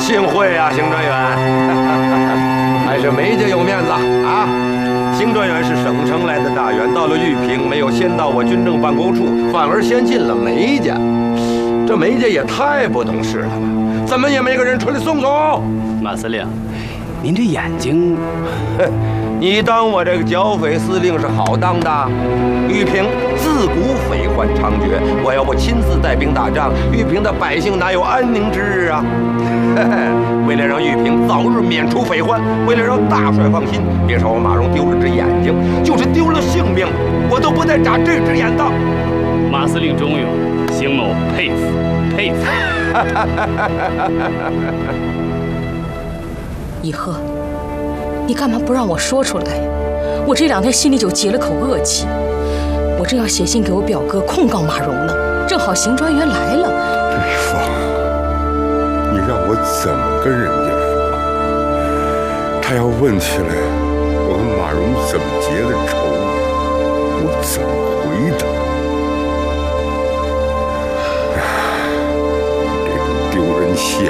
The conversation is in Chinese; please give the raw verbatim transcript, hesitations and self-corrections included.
幸会啊，邢专员，还是梅家有面子啊！邢专员是省城来的大员，到了玉屏，没有先到我军政办公处，反而先进了梅家。这梅家也太不懂事了吧？怎么也没个人出来送送？ 马司令，您这眼睛， 你当我这个剿匪司令是好当的？玉屏自古匪患猖獗，我要不亲自带兵打仗，玉屏的百姓哪有安宁之日啊？为了让玉屏早日免除匪患，为了让大帅放心，别说我马荣丢了只眼睛，就是丢了性命，我都不带眨这只眼的。 马司令忠勇，邢某佩服佩服。 以鹤，你干嘛不让我说出来呀？我这两天心里就结了口恶气，我正要写信给我表哥控告马荣呢，正好邢专员来了。 瑞芳，你让我怎么跟人家说？他要问起来，我和马荣怎么结的